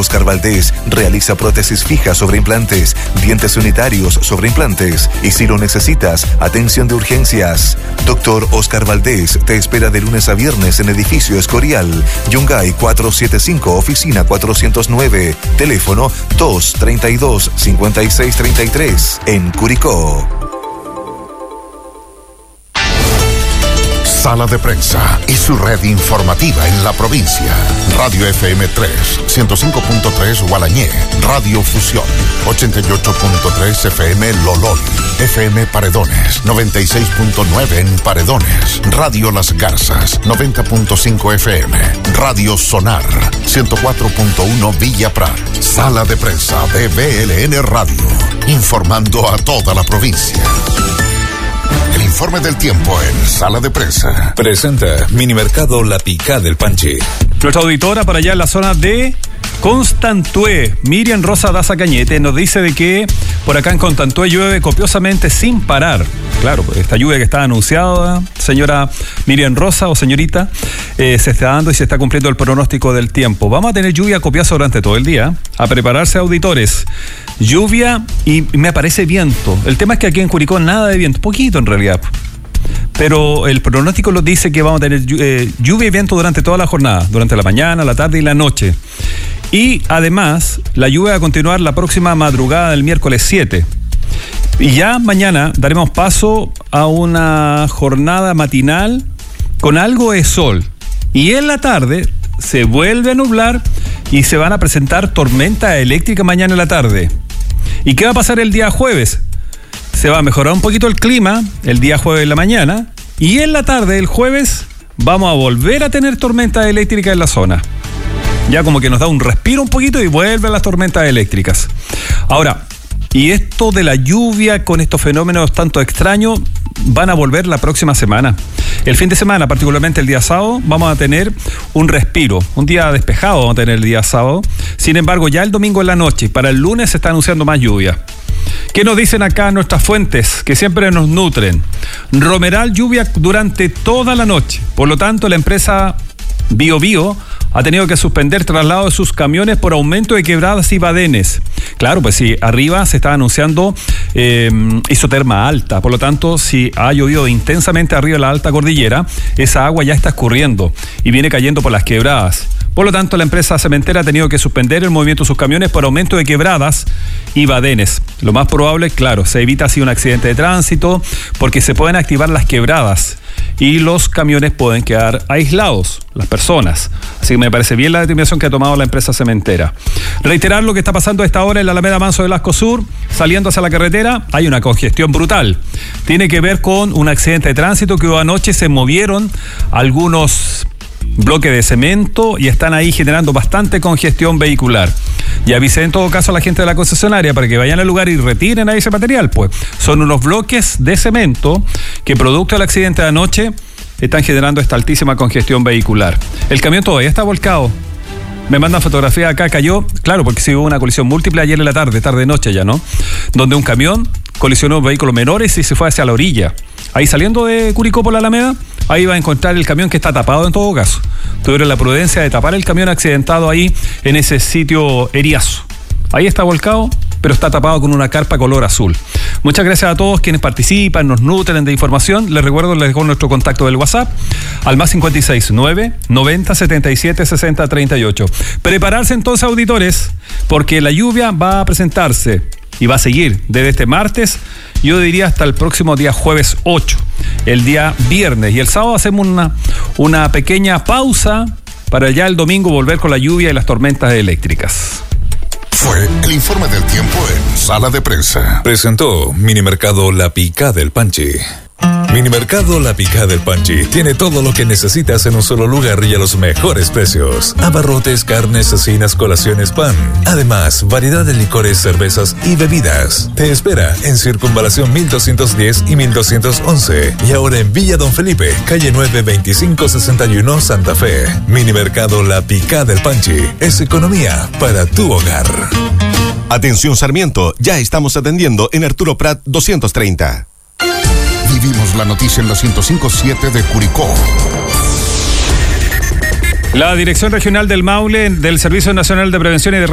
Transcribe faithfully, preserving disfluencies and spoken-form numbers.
Oscar Valdés realiza prótesis fijas sobre implantes, dientes unitarios sobre implantes y si lo necesitas, atención de urgencias. Doctor Oscar Valdés te espera de lunes a viernes en Edificio Escorial, Yungay cuatrocientos setenta y cinco, oficina cuatrocientos nueve, teléfono dos treinta y dos, cincuenta y seis treinta y tres, en Curicó. Sala de Prensa y su red informativa en la provincia. Radio F M tres, ciento cinco punto tres Gualañé. Radio Fusión, ochenta y ocho punto tres F M Lolol. F M Paredones, noventa y seis punto nueve en Paredones. Radio Las Garzas, noventa punto cinco F M. Radio Sonar, ciento cuatro punto uno Villa Prat. Sala de Prensa de B L N Radio. Informando a toda la provincia. El informe del tiempo en Sala de Prensa. Presenta Minimercado La Picada del Panchi. Nuestra auditora para allá en la zona de Constantué, Miriam Rosa Daza Cañete, nos dice de que por acá en Constantué llueve copiosamente sin parar. Claro, esta lluvia que está anunciada, señora Miriam Rosa o señorita, eh, se está dando y se está cumpliendo el pronóstico del tiempo. Vamos a tener lluvia copiosa durante todo el día. A prepararse, auditores. Lluvia y me parece viento. El tema es que aquí en Curicó nada de viento, poquito en realidad. Pero el pronóstico nos dice que vamos a tener eh, lluvia y viento durante toda la jornada, durante la mañana, la tarde y la noche. Y además, la lluvia va a continuar la próxima madrugada del miércoles siete. Y ya mañana daremos paso a una jornada matinal con algo de sol. Y en la tarde se vuelve a nublar y se van a presentar tormentas eléctricas mañana en la tarde. ¿Y qué va a pasar el día jueves? Se va a mejorar un poquito el clima el día jueves en la mañana y en la tarde, el jueves, vamos a volver a tener tormentas eléctricas en la zona. Ya como que nos da un respiro un poquito y vuelven las tormentas eléctricas. Ahora, y esto de la lluvia con estos fenómenos tanto extraños van a volver la próxima semana. El fin de semana, particularmente el día sábado, vamos a tener un respiro, un día despejado vamos a tener el día sábado. Sin embargo, ya el domingo en la noche, para el lunes se está anunciando más lluvia. ¿Qué nos dicen acá nuestras fuentes que siempre nos nutren? Romeral, lluvia durante toda la noche. Por lo tanto, la empresa Bio Bio ha tenido que suspender traslado de sus camiones por aumento de quebradas y badenes. Claro, pues sí, arriba se está anunciando eh, isoterma alta. Por lo tanto, si ha llovido intensamente arriba de la alta cordillera, esa agua ya está escurriendo y viene cayendo por las quebradas. Por lo tanto, la empresa cementera ha tenido que suspender el movimiento de sus camiones por aumento de quebradas y badenes. Lo más probable, claro, se evita así un accidente de tránsito porque se pueden activar las quebradas y los camiones pueden quedar aislados, las personas. Así que me parece bien la determinación que ha tomado la empresa cementera. Reiterar lo que está pasando a esta hora en la Alameda Manso del Asco Sur, saliendo hacia la carretera, hay una congestión brutal. Tiene que ver con un accidente de tránsito que hubo anoche, se movieron algunos bloques de cemento y están ahí generando bastante congestión vehicular. Y avisé en todo caso a la gente de la concesionaria para que vayan al lugar y retiren ahí ese material, pues son unos bloques de cemento que producto del accidente de anoche están generando esta altísima congestión vehicular. El camión todavía está volcado. Me mandan fotografía acá, cayó, claro, porque sí hubo una colisión múltiple ayer en la tarde, tarde-noche ya, ¿no? Donde un camión colisionó vehículos menores y se fue hacia la orilla. Ahí saliendo de Curicó por la Alameda, ahí va a encontrar el camión que está tapado en todo caso. Tuvieron la prudencia de tapar el camión accidentado ahí en ese sitio Eriazo. Ahí está volcado, pero está tapado con una carpa color azul. Muchas gracias a todos quienes participan, nos nutren de información. Les recuerdo, les dejo nuestro contacto del WhatsApp al más cincuenta y seis, nueve, noventa, setenta y siete, sesenta, treinta y ocho. Prepararse entonces, auditores, porque la lluvia va a presentarse y va a seguir desde este martes, yo diría hasta el próximo día jueves ocho, el día viernes. Y el sábado hacemos una, una pequeña pausa para ya el domingo volver con la lluvia y las tormentas eléctricas. Fue el informe del tiempo en Sala de Prensa. Presentó Minimercado La Picada del Panchi. Minimercado La Picada del Panchi tiene todo lo que necesitas en un solo lugar y a los mejores precios. Abarrotes, carnes, cecinas, colaciones, pan. Además, variedad de licores, cervezas y bebidas. Te espera en Circunvalación mil doscientos diez y mil doscientos once. Y ahora en Villa Don Felipe, calle nueve, veinticinco sesenta y uno, Santa Fe. Minimercado La Picada del Panchi es economía para tu hogar. Atención Sarmiento, ya estamos atendiendo en Arturo Prat doscientos treinta. Vivimos la noticia en la ciento cinco punto siete de Curicó. La Dirección Regional del Maule del Servicio Nacional de Prevención y de